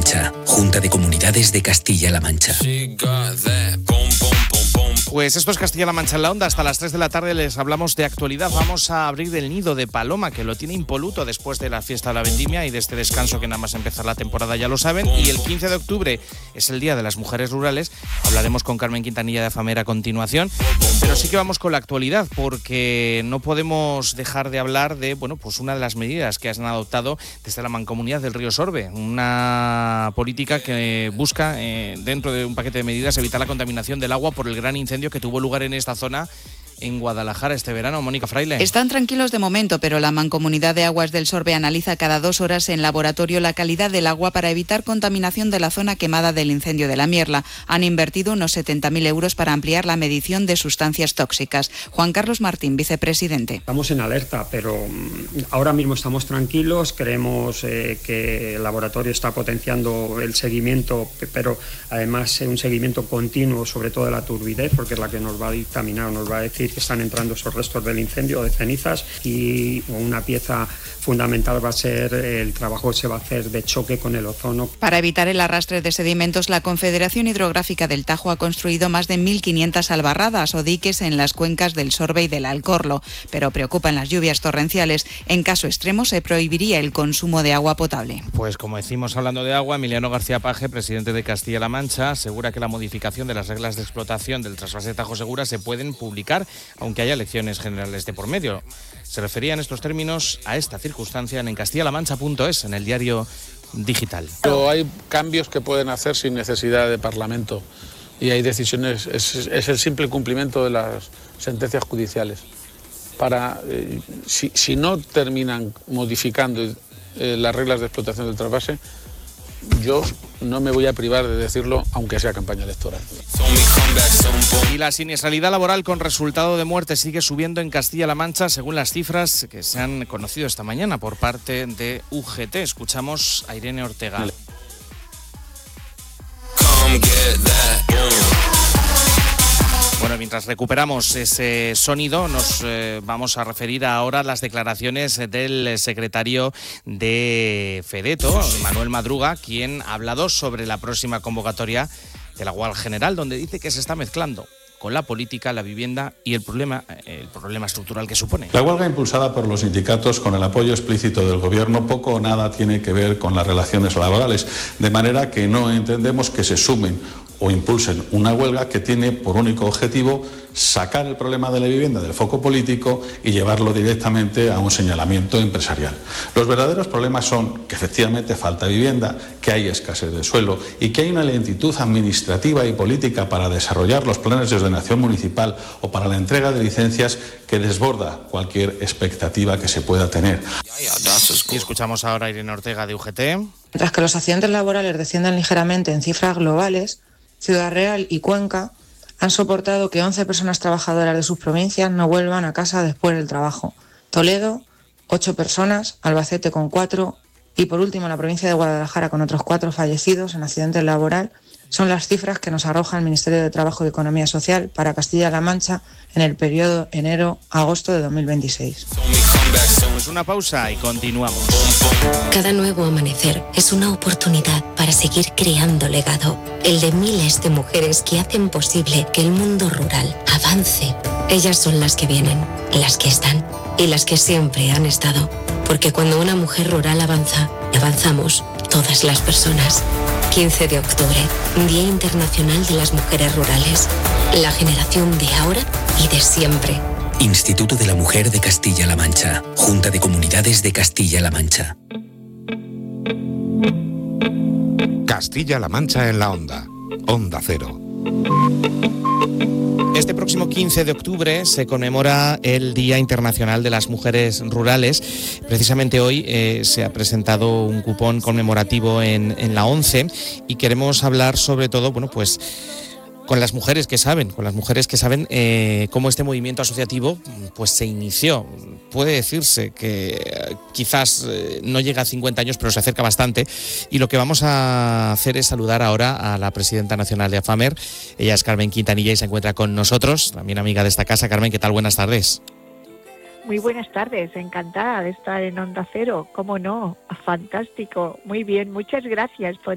Mancha, Junta de Comunidades de Castilla-La Mancha. Pues esto es Castilla-La Mancha en la Onda. Hasta las 3 de la tarde les hablamos de actualidad. Vamos a abrir el nido de Paloma, que lo tiene impoluto después de la fiesta de la vendimia y de este descanso que nada más empezar la temporada ya lo saben. Y el 15 de octubre es el Día de las Mujeres Rurales. Hablaremos con Carmen Quintanilla de AFAMER a continuación. Pero sí que vamos con la actualidad, porque no podemos dejar de hablar de pues una de las medidas que han adoptado desde la Mancomunidad del Río Sorbe. Una política que busca, dentro de un paquete de medidas, evitar la contaminación del agua por el gran incendio que tuvo lugar en esta zona en Guadalajara este verano. Mónica Fraile. Están tranquilos de momento, pero la Mancomunidad de Aguas del Sorbe analiza cada 2 horas en laboratorio la calidad del agua para evitar contaminación de la zona quemada del incendio de la Mierla. Han invertido unos 70.000 euros para ampliar la medición de sustancias tóxicas. Juan Carlos Martín, vicepresidente. Estamos en alerta, pero ahora mismo estamos tranquilos. Creemos que el laboratorio está potenciando el seguimiento, pero además un seguimiento continuo, sobre todo de la turbidez, porque es la que nos va a dictaminar, nos va a decir que están entrando esos restos del incendio de cenizas, y una pieza fundamental va a ser el trabajo que se va a hacer de choque con el ozono. Para evitar el arrastre de sedimentos, la Confederación Hidrográfica del Tajo ha construido más de 1.500 albarradas o diques en las cuencas del Sorbe y del Alcorlo, pero preocupan las lluvias torrenciales. En caso extremo se prohibiría el consumo de agua potable. Pues como decimos, hablando de agua, Emiliano García Paje, presidente de Castilla-La Mancha, asegura que la modificación de las reglas de explotación del trasvase Tajo Segura se pueden publicar, aunque haya elecciones generales de por medio. Se refería en estos términos a esta circunstancia en castillalamancha.es, en el diario digital. Pero hay cambios que pueden hacer sin necesidad de Parlamento, y hay decisiones, es el simple cumplimiento de las sentencias judiciales. Si no terminan modificando las reglas de explotación del trasvase, yo no me voy a privar de decirlo, aunque sea campaña electoral. Y la siniestralidad laboral con resultado de muerte sigue subiendo en Castilla-La Mancha, según las cifras que se han conocido esta mañana por parte de UGT. Escuchamos a Irene Ortega. Bueno, mientras recuperamos ese sonido, nos vamos a referir ahora a las declaraciones del secretario de Fedeto, Manuel Madruga, quien ha hablado sobre la próxima convocatoria de la huelga general, donde dice que se está mezclando con la política, la vivienda y el problema estructural que supone. La huelga impulsada por los sindicatos con el apoyo explícito del Gobierno poco o nada tiene que ver con las relaciones laborales, de manera que no entendemos que se sumen o impulsen una huelga que tiene por único objetivo sacar el problema de la vivienda del foco político y llevarlo directamente a un señalamiento empresarial. Los verdaderos problemas son que efectivamente falta vivienda, que hay escasez de suelo y que hay una lentitud administrativa y política para desarrollar los planes de ordenación municipal o para la entrega de licencias que desborda cualquier expectativa que se pueda tener. Y escuchamos ahora a Irene Ortega de UGT. Mientras que los accidentes laborales descienden ligeramente en cifras globales, Ciudad Real y Cuenca han soportado que 11 personas trabajadoras de sus provincias no vuelvan a casa después del trabajo. Toledo, 8 personas, Albacete con 4 y por último la provincia de Guadalajara con otros 4 fallecidos en accidente laboral son las cifras que nos arroja el Ministerio de Trabajo y Economía Social para Castilla-La Mancha en el periodo enero-agosto de 2026. Pues una pausa y continuamos. Cada nuevo amanecer es una oportunidad para seguir creando legado, el de miles de mujeres que hacen posible que el mundo rural avance. Ellas son las que vienen, las que están y las que siempre han estado, porque cuando una mujer rural avanza, avanzamos todas las personas. 15 de octubre, Día Internacional de las Mujeres Rurales. La generación de ahora y de siempre. Instituto de la Mujer de Castilla-La Mancha, Junta de Comunidades de Castilla-La Mancha. Castilla-La Mancha en la Onda. Onda Cero. Este próximo 15 de octubre se conmemora el Día Internacional de las Mujeres Rurales. Precisamente hoy se ha presentado un cupón conmemorativo en la ONCE y queremos hablar sobre todo, con las mujeres que saben, cómo este movimiento asociativo pues se inició. Puede decirse que quizás no llega a 50 años, pero se acerca bastante. Y lo que vamos a hacer es saludar ahora a la presidenta nacional de AFAMER. Ella es Carmen Quintanilla y se encuentra con nosotros, también amiga de esta casa. Carmen, ¿qué tal? Buenas tardes. Muy buenas tardes, encantada de estar en Onda Cero. ¿Cómo no? Fantástico, muy bien, muchas gracias por